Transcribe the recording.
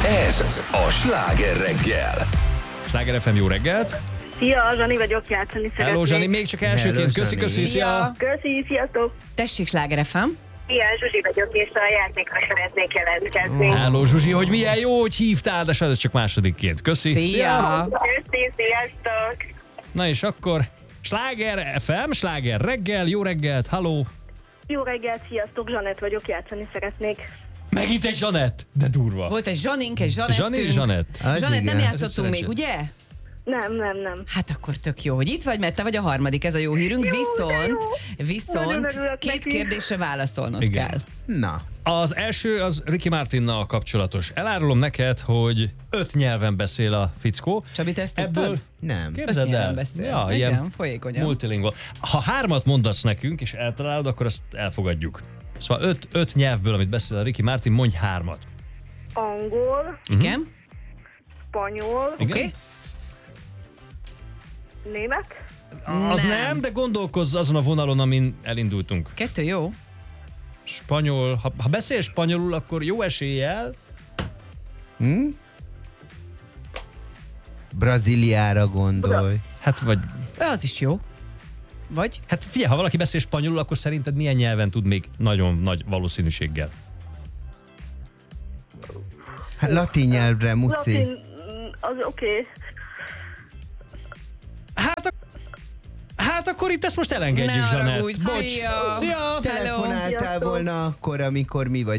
Ez a Sláger reggel. Sláger FM, jó reggelt! Szia, Zsani vagyok, játszani szeretnék. Hello, Zsani, még csak elsőként. Hello, Köszi, Zsani. szia! Köszi, sziasztok! Tessék, Sláger FM. Szia, Zsuzsi vagyok, és a játékra szeretnék jelentkezni. Hello, Zsuzsi, hogy milyen jó, hogy hívtál, de ez csak másodikként. Köszi! Szia! Köszi, sziasztok! Na és akkor Sláger FM, Sláger reggel, jó reggelt, halló! Jó reggelt, sziasztok, Zsanett vagyok, játszani szeretnék. Megint egy Zsanett, de durva. Volt egy Zsanink, egy Zsanettünk. Zsani, Zsanett. Zsanett, nem igen. játszottunk Ez még, ugye? Nem. Hát akkor tök jó, hogy itt vagy, mert te vagy a harmadik, ez a jó hírünk. Jó, de jó. Viszont Nagyon örülök két neki. kérdésre válaszolnod Igen. kell. Na, Az első az Ricky Martinnal kapcsolatos. Elárulom neked, hogy 5 nyelven beszél a fickó. Csabi, te ezt Ebből tudtad? nem. képzeld nyelven el. beszél. Ja, Igen, ilyen folyékonyan. multilingval. Ha 3 mondasz nekünk, és eltalálod, akkor azt elfogadjuk. Szóval 5 nyelvből, amit beszél a Ricky Martin, mondj 3. Angol, Igen? spanyol, Igen? Oké? német, Az Nem. nem, de gondolkozz azon a vonalon, amin elindultunk. 2 jó. Spanyol, ha beszél spanyolul, akkor jó eséllyel. Brazíliára gondolj. Hát vagy, Az is jó. Vagy? hát figyelj, ha valaki beszél spanyolul, akkor szerinted milyen nyelven tud még nagyon nagy valószínűséggel? Hát latin nyelvre, muci. latin, az oké. Hát akkor itt ezt most elengedjük, Ne Zsanett. haragudj, Bocs. szia! Szia! Telefonáltál Sziasztok. volna akkor, amikor mi